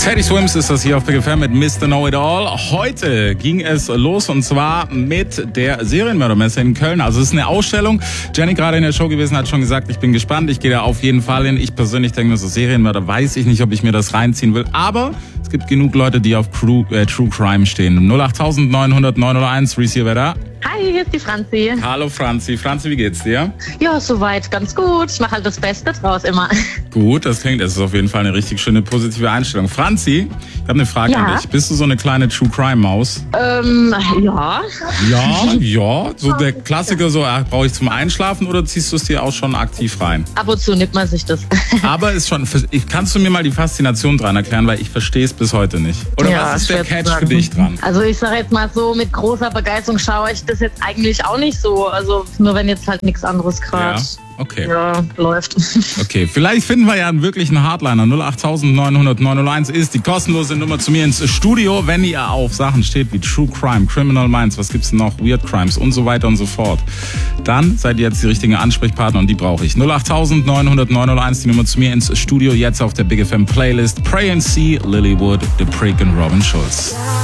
Teddy Swims ist das hier auf Big FM mit Mr. Know-It-All. Heute ging es los und zwar mit der Serienmördermesse in Köln. Also es ist eine Ausstellung. Jenny gerade in der Show gewesen, hat schon gesagt, ich bin gespannt. Ich gehe da auf jeden Fall hin. Ich persönlich denke mir so, Serienmörder, weiß ich nicht, ob ich mir das reinziehen will. Aber es gibt genug Leute, die auf True Crime stehen. 08900 901, Reese hier, wer da? Hi, hier ist die Franzi. Hallo Franzi. Franzi, wie geht's dir? Ja, soweit ganz gut. Ich mache halt das Beste draus immer. Gut, das ist auf jeden Fall eine richtig schöne positive Einstellung. Franzi, ich habe eine Frage an dich. Bist du so eine kleine True Crime Maus? Ja. Ja. So der Klassiker, so brauche ich zum Einschlafen oder ziehst du es dir auch schon aktiv rein? Ab und zu nimmt man sich das. Aber ist schon, kannst du mir mal die Faszination dran erklären, weil ich verstehe es bis heute nicht. Oder Ja, was ist der schwer zu Catch für sagen. dich dran? Also ich sage jetzt mal so, mit großer Begeisterung schaue ich das jetzt eigentlich auch nicht so. Also nur wenn jetzt halt nichts anderes gerade Okay. läuft. Okay, vielleicht finden wir ja einen wirklichen Hardliner. 08900 901 ist die kostenlose Nummer zu mir ins Studio, wenn ihr auf Sachen steht wie True Crime, Criminal Minds, was gibt's denn noch, Weird Crimes und so weiter und so fort. Dann seid ihr jetzt die richtigen Ansprechpartner und die brauche ich. 08900 901 die Nummer zu mir ins Studio, jetzt auf der Big FM Playlist. Pray and See, Lilywood, The Prick und Robin Schulz.